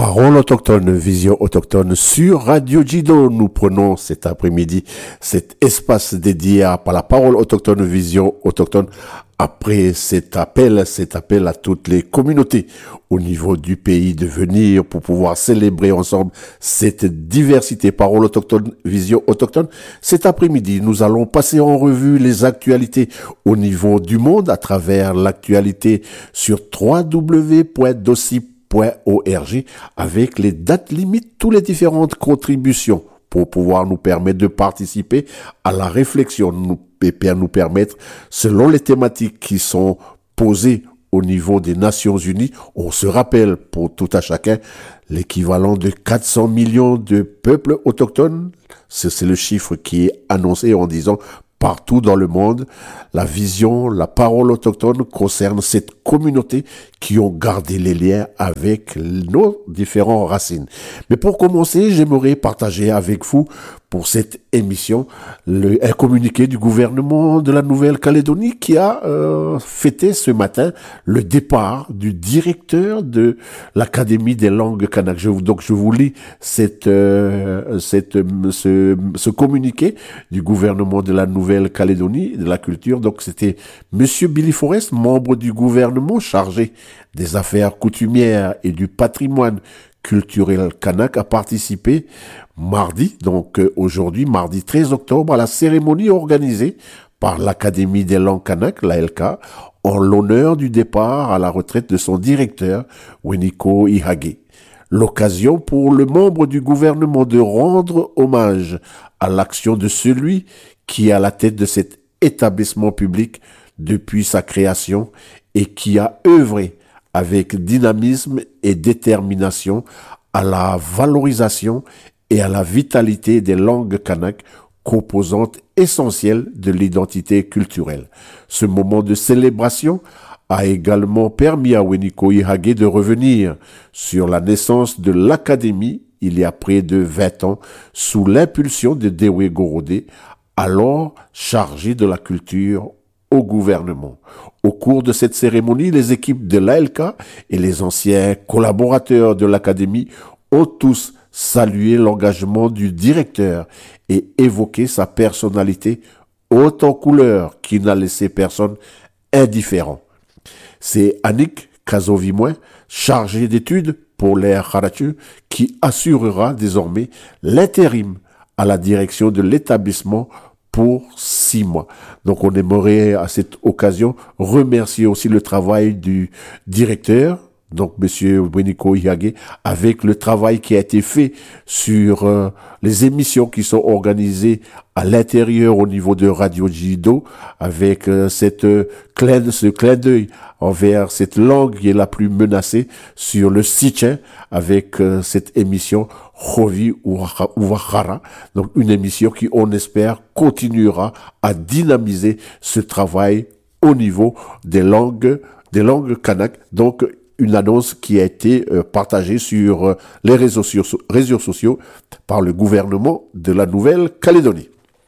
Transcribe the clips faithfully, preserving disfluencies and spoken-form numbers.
Parole autochtone, vision autochtone sur Radio Jido. Nous prenons cet après-midi cet espace dédié à la parole autochtone, vision autochtone. Après cet appel, cet appel à toutes les communautés au niveau du pays de venir pour pouvoir célébrer ensemble cette diversité parole autochtone, vision autochtone. Cet après-midi, nous allons passer en revue les actualités au niveau du monde à travers l'actualité sur w w w point dossip point org avec les dates limites, toutes les différentes contributions pour pouvoir nous permettre de participer à la réflexion, nous, et nous permettre, selon les thématiques qui sont posées au niveau des Nations Unies, on se rappelle pour tout à chacun l'équivalent de quatre cents millions de peuples autochtones. C'est, c'est le chiffre qui est annoncé en disant partout dans le monde, la vision, la parole autochtone concerne cette communauté qui ont gardé les liens avec nos différentes racines. Mais pour commencer, j'aimerais partager avec vous pour cette émission le, un communiqué du gouvernement de la Nouvelle-Calédonie qui a euh, fêté ce matin le départ du directeur de l'Académie des langues kanak. Je, donc je vous lis cette, euh, cette, ce, ce communiqué du gouvernement de la Nouvelle-Calédonie de la culture. Donc c'était Monsieur Billy Forrest, membre du gouvernement chargé des affaires coutumières et du patrimoine culturel kanak, a participé mardi, donc euh, aujourd'hui, mardi treize octobre, à la cérémonie organisée par l'Académie des langues kanak, l'A L K, en l'honneur du départ à la retraite de son directeur, Weniko Ihage. L'occasion pour le membre du gouvernement de rendre hommage à l'action de celui qui est à la tête de cet établissement public depuis sa création et qui a œuvré avec dynamisme et détermination à la valorisation et à la vitalité des langues kanak, composantes essentielles de l'identité culturelle. Ce moment de célébration a également permis à Weniko Ihage de revenir sur la naissance de l'Académie il y a près de vingt ans sous l'impulsion de Dewe Gorode, alors chargé de la culture au gouvernement. Au cours de cette cérémonie, les équipes de l'A L K et les anciens collaborateurs de l'Académie ont tous salué l'engagement du directeur et évoqué sa personnalité haute en couleur qui n'a laissé personne indifférent. C'est Annick Kazovimoin, chargé d'études pour l'Air Kharatu, qui assurera désormais l'intérim à la direction de l'établissement pour six mois. Donc on aimerait à cette occasion remercier aussi le travail du directeur, donc Monsieur Weniko Ihage, avec le travail qui a été fait sur euh, les émissions qui sont organisées à l'intérieur au niveau de Radio Jido, avec euh, cette euh, clin, ce clin d'œil envers cette langue qui est la plus menacée sur le Sitchin, avec euh, cette émission Rovi Ouahara, donc une émission qui, on espère, continuera à dynamiser ce travail au niveau des langues, des langues kanak. Donc, une annonce qui a été euh, partagée sur euh, les réseaux, sur, réseaux sociaux par le gouvernement de la Nouvelle-Calédonie.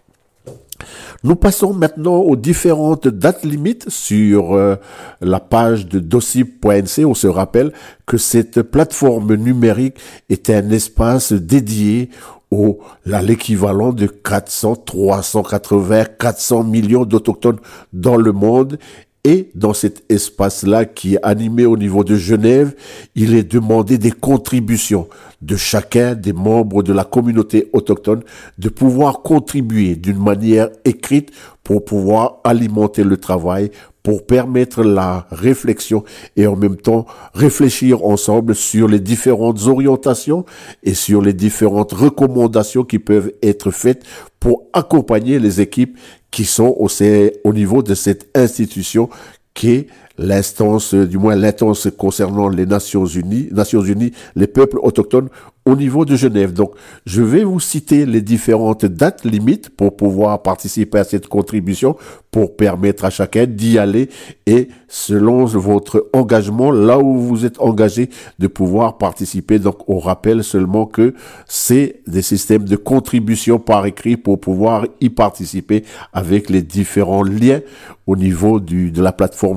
Nous passons maintenant aux différentes dates limites sur euh, la page de dossip point n c. On se rappelle que cette plateforme numérique est un espace dédié au, à l'équivalent de quatre cents, trois cent quatre-vingts, quatre cents millions d'autochtones dans le monde. Et dans cet espace-là qui est animé au niveau de Genève, il est demandé des contributions de chacun des membres de la communauté autochtone de pouvoir contribuer d'une manière écrite pour pouvoir alimenter le travail, pour permettre la réflexion et en même temps réfléchir ensemble sur les différentes orientations et sur les différentes recommandations qui peuvent être faites pour accompagner les équipes qui sont au, au niveau de cette institution qui est l'instance, du moins l'instance concernant les Nations Unies, Nations Unies, les peuples autochtones au niveau de Genève. Donc, je vais vous citer les différentes dates limites pour pouvoir participer à cette contribution, pour permettre à chacun d'y aller et selon votre engagement, là où vous êtes engagé, de pouvoir participer. Donc, on rappelle seulement que c'est des systèmes de contribution par écrit pour pouvoir y participer avec les différents liens au niveau du, de la plateforme numérique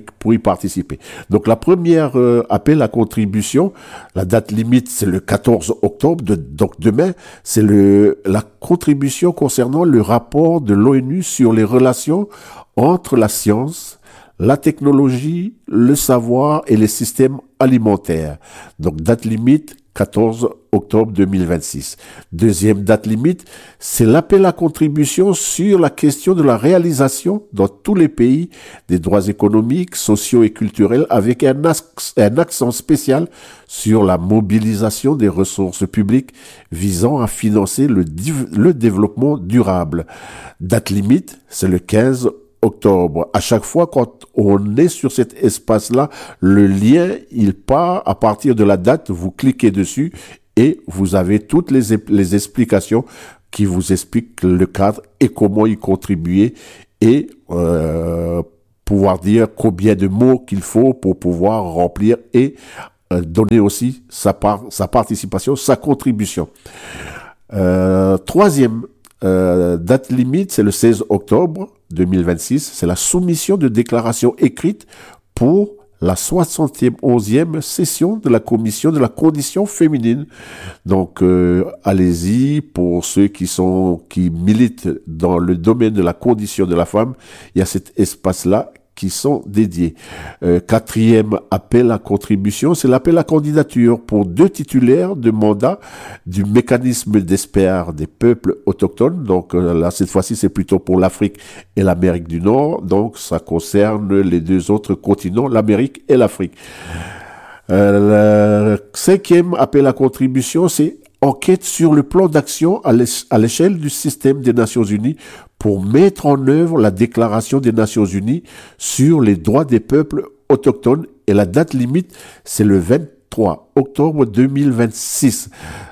pour y participer. Donc la première euh, appel à contribution, la date limite c'est le quatorze octobre, de, donc demain, c'est le la contribution concernant le rapport de l'ONU sur les relations entre la science, la technologie, le savoir et les systèmes alimentaires. Donc date limite quatorze octobre deux mille vingt-six. Deuxième date limite, c'est l'appel à contribution sur la question de la réalisation dans tous les pays des droits économiques, sociaux et culturels avec un, un accent spécial sur la mobilisation des ressources publiques visant à financer le, le développement durable. Date limite, c'est le quinze octobre. À chaque fois, quand on est sur cet espace-là, le lien, il part à partir de la date, vous cliquez dessus et vous avez toutes les, les explications qui vous expliquent le cadre et comment y contribuer et euh, pouvoir dire combien de mots qu'il faut pour pouvoir remplir et euh, donner aussi sa, part, sa participation, sa contribution. Euh, troisième euh, date limite, c'est le seize octobre deux mille vingt-six, c'est la soumission de déclaration écrite pour la soixante et onzième session de la commission de la condition féminine. Donc, euh, allez-y, pour ceux qui sont, qui militent dans le domaine de la condition de la femme, il y a cet espace-là qui sont dédiés. Euh, quatrième appel à contribution, c'est l'appel à candidature pour deux titulaires de mandat du mécanisme d'experts des peuples autochtones. Donc euh, là, cette fois-ci, c'est plutôt pour l'Afrique et l'Amérique du Nord. Donc ça concerne les deux autres continents, l'Amérique et l'Afrique. Euh, le cinquième appel à contribution, c'est enquête sur le plan d'action à l'échelle du système des Nations Unies pour mettre en œuvre la déclaration des Nations Unies sur les droits des peuples autochtones et la date limite, c'est le vingt-trois octobre deux mille vingt-six.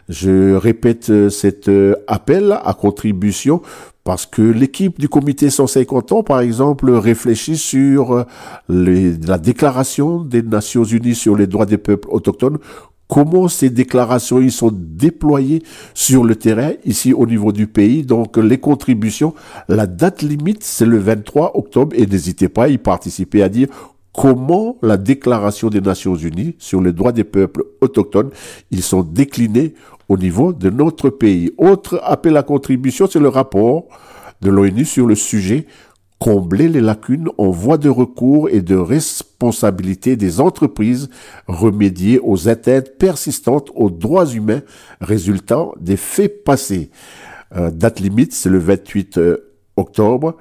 Je répète cet appel à contribution parce que l'équipe du comité cent cinquante ans, par exemple, réfléchit sur les, la déclaration des Nations Unies sur les droits des peuples autochtones. Comment ces déclarations ils sont déployées sur le terrain, ici au niveau du pays. Donc les contributions, la date limite, c'est le vingt-trois octobre et n'hésitez pas à y participer, à dire comment la déclaration des Nations Unies sur les droits des peuples autochtones, ils sont déclinés au niveau de notre pays. Autre appel à contribution, c'est le rapport de l'ONU sur le sujet combler les lacunes en voie de recours et de responsabilité des entreprises, remédier aux atteintes persistantes aux droits humains résultant des faits passés. Euh, date limite, c'est le vingt-huit octobre.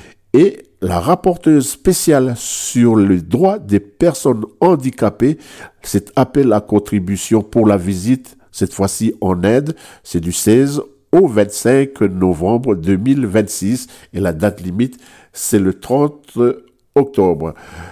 Et la rapporteuse spéciale sur les droits des personnes handicapées, cet appel à contribution pour la visite, cette fois-ci en Inde, c'est du seize au vingt-cinq novembre deux mille vingt-six et la date limite, c'est le trente octobre.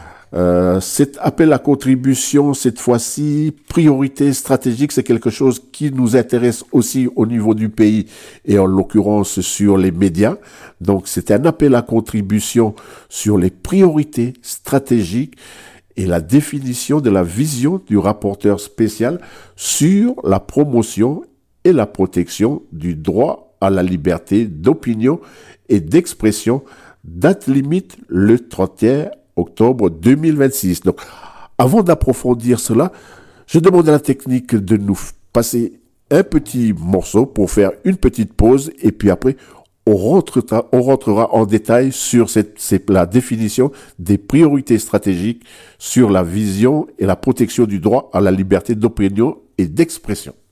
Euh, cet appel à contribution, cette fois-ci, priorité stratégique, c'est quelque chose qui nous intéresse aussi au niveau du pays et en l'occurrence sur les médias. Donc, c'est un appel à contribution sur les priorités stratégiques et la définition de la vision du rapporteur spécial sur la promotion et la protection du droit à la liberté d'opinion et d'expression. Date limite le trente et un octobre deux mille vingt-six. Donc, avant d'approfondir cela, je demande à la technique de nous passer un petit morceau pour faire une petite pause et puis après, on rentrera, on rentrera en détail sur cette, cette, la définition des priorités stratégiques sur la vision et la protection du droit à la liberté d'opinion et d'expression.